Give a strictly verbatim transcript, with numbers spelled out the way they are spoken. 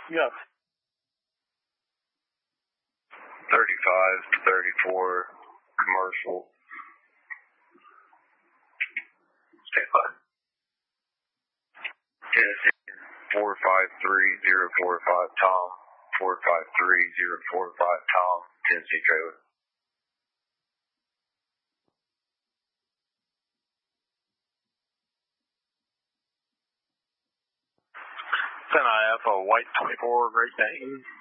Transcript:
Yes. thirty-five to thirty-four, commercial. Stand by. Tennessee, four five three zero four five, Tom. four five three zero four five, Tom. Tennessee trailer. ten I F, a white twenty-four, Great Dane.